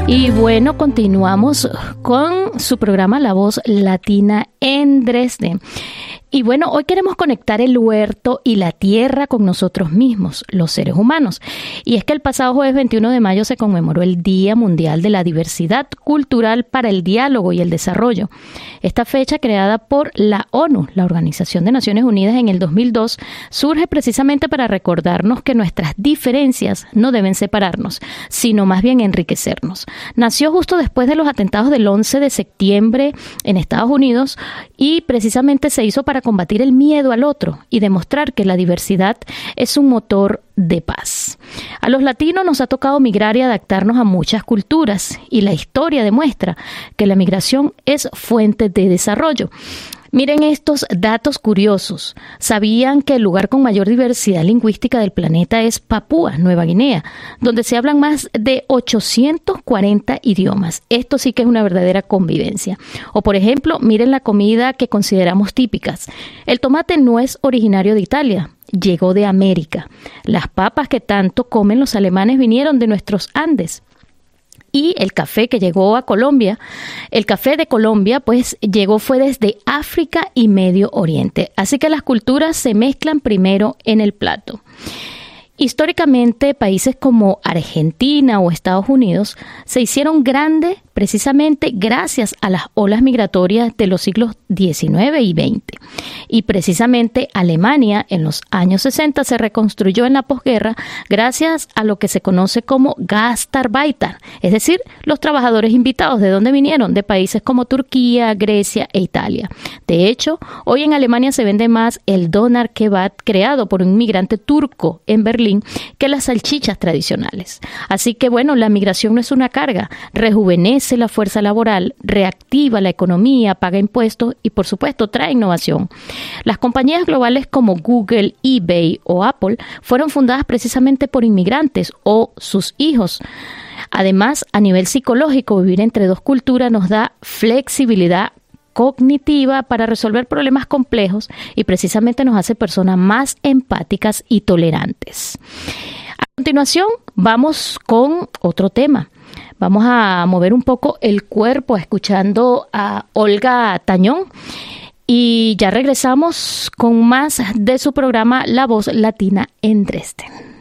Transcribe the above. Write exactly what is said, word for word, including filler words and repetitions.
Y bueno, continuamos con su programa La Voz Latina en Dresde. Y bueno, hoy queremos conectar el huerto y la tierra con nosotros mismos, los seres humanos. Y es que el pasado jueves veintiuno de mayo se conmemoró el Día Mundial de la Diversidad Cultural para el Diálogo y el Desarrollo. Esta fecha, creada por la ONU, la Organización de Naciones Unidas, en el dos mil dos, surge precisamente para recordarnos que nuestras diferencias no deben separarnos, sino más bien enriquecernos. Nació justo después de los atentados del once de septiembre en Estados Unidos y precisamente se hizo para combatir el miedo al otro y demostrar que la diversidad es un motor de paz. A los latinos nos ha tocado migrar y adaptarnos a muchas culturas, y la historia demuestra que la migración es fuente de desarrollo. Miren estos datos curiosos. ¿Sabían que el lugar con mayor diversidad lingüística del planeta es Papúa Nueva Guinea, donde se hablan más de ochocientos cuarenta idiomas? Esto sí que es una verdadera convivencia. O por ejemplo, miren la comida que consideramos típicas. El tomate no es originario de Italia, llegó de América. Las papas que tanto comen los alemanes vinieron de nuestros Andes. Y el café que llegó a Colombia, el café de Colombia, pues llegó fue desde África y Medio Oriente. Así que las culturas se mezclan primero en el plato. Históricamente, países como Argentina o Estados Unidos se hicieron grandes precisamente gracias a las olas migratorias de los siglos diecinueve y veinte. Y precisamente Alemania en los años sesenta se reconstruyó en la posguerra gracias a lo que se conoce como Gastarbeiter, es decir, los trabajadores invitados. ¿De dónde vinieron? De países como Turquía, Grecia e Italia. De hecho, hoy en Alemania se vende más el Doner Kebab creado por un inmigrante turco en Berlín que las salchichas tradicionales. Así que bueno, la migración no es una carga, rejuvenece la fuerza laboral, reactiva la economía, paga impuestos y por supuesto trae innovación. Las compañías globales como Google, eBay o Apple fueron fundadas precisamente por inmigrantes o sus hijos. Además, a nivel psicológico, vivir entre dos culturas nos da flexibilidad cognitiva para resolver problemas complejos y precisamente nos hace personas más empáticas y tolerantes. A continuación, vamos con otro tema. Vamos a mover un poco el cuerpo escuchando a Olga Tañón y ya regresamos con más de su programa La Voz Latina en Dresden.